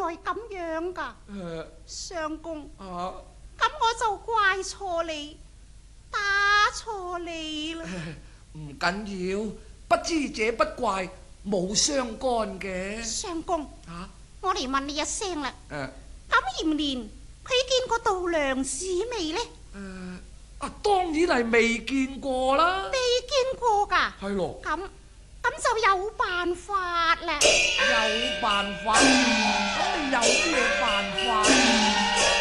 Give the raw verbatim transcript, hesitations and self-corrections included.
來咁樣噶。 誒， 相公， 啊， 咁我就怪錯你，打錯你啦。 唔緊要，不知者不怪，冇相干嘅。 相公， 嚇， 我嚟問你一聲啦。 誒咁鹽蓮佢見過度娘子未呢？ 誒，啊，當然係未見過啦。 未見過噶。 係咯， 咁咁就有辦法啦。 有辦法，咁你有咩辦法？